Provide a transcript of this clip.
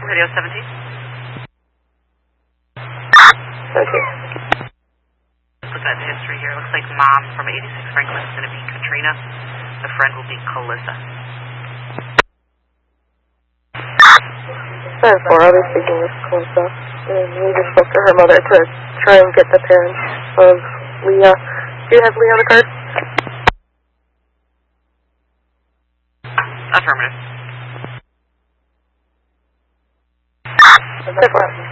Radio 17. Okay. Looking at the history here, looks like mom from 86 Franklin is going to be Katrina. The friend will be Calissa. 7-4, I'll be speaking with Calissa. And we just spoke to her mother to try and get the parents of Leah. Do you have Leah on the card? Affirmative. 7-4.